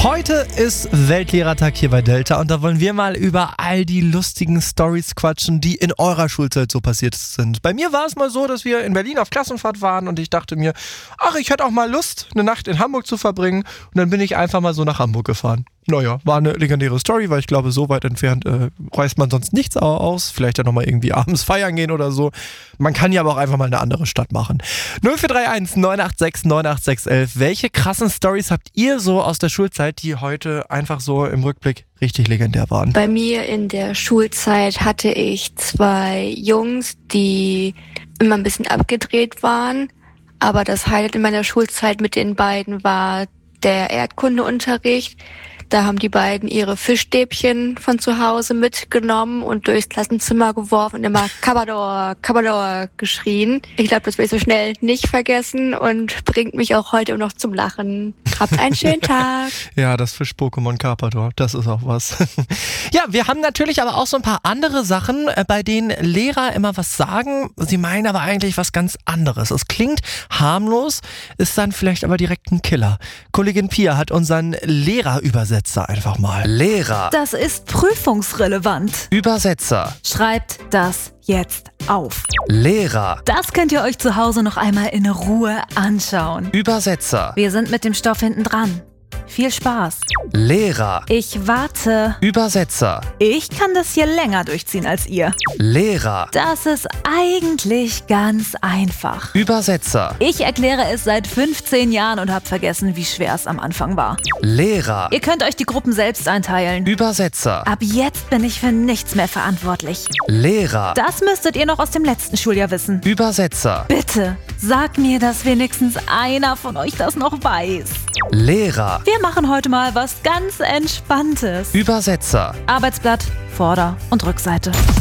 Heute ist Weltlehrertag hier bei Delta und da wollen wir mal über all die lustigen Storys quatschen, die in eurer Schulzeit so passiert sind. Bei mir war es mal so, dass wir in Berlin auf Klassenfahrt waren und ich dachte mir, ich hätte auch mal Lust, eine Nacht in Hamburg zu verbringen, und dann bin ich einfach mal so nach Hamburg gefahren. Naja, war eine legendäre Story, weil ich glaube, so weit entfernt reist man sonst nichts aus. Vielleicht ja nochmal irgendwie abends feiern gehen oder so. Man kann ja aber auch einfach mal eine andere Stadt machen. 0431 986 98611. Welche krassen Stories habt ihr so aus der Schulzeit, die heute einfach so im Rückblick richtig legendär waren? Bei mir in der Schulzeit hatte ich 2 Jungs, die immer ein bisschen abgedreht waren. Aber das Highlight in meiner Schulzeit mit den beiden war der Erdkundeunterricht. Da haben die beiden ihre Fischstäbchen von zu Hause mitgenommen und durchs Klassenzimmer geworfen und immer Kabador, Kabador geschrien. Ich glaube, das will ich so schnell nicht vergessen und bringt mich auch heute immer noch zum Lachen. Habt einen schönen Tag. Ja, das Fisch-Pokémon Carpador, das ist auch was. Ja, wir haben natürlich aber auch so ein paar andere Sachen, bei denen Lehrer immer was sagen. Sie meinen aber eigentlich was ganz anderes. Es klingt harmlos, ist dann vielleicht aber direkt ein Killer. Kollegin Pia hat unseren Lehrerübersetzer einfach mal. Lehrer. Das ist prüfungsrelevant. Übersetzer. Schreibt das jetzt auf. Lehrer. Das könnt ihr euch zu Hause noch einmal in Ruhe anschauen. Übersetzer. Wir sind mit dem Stoff hinten dran. Viel Spaß. Lehrer. Ich warte. Übersetzer. Ich kann das hier länger durchziehen als ihr. Lehrer. Das ist eigentlich ganz einfach. Übersetzer. Ich erkläre es seit 15 Jahren und habe vergessen, wie schwer es am Anfang war. Lehrer. Ihr könnt euch die Gruppen selbst einteilen. Übersetzer. Ab jetzt bin ich für nichts mehr verantwortlich. Lehrer. Das müsstet ihr noch aus dem letzten Schuljahr wissen. Übersetzer. Bitte, sag mir, dass wenigstens einer von euch das noch weiß. Lehrer. Wir machen heute mal was ganz Entspanntes. Übersetzer. Arbeitsblatt, Vorder- und Rückseite.